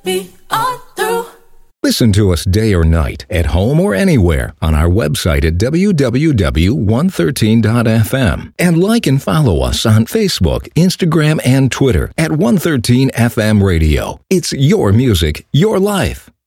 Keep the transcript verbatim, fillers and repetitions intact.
We are through. Listen to us day or night, at home or anywhere, on our website at w w w dot one thirteen dot f m. And like and follow us on Facebook, Instagram, and Twitter at one thirteen F M Radio. It's your music, your life.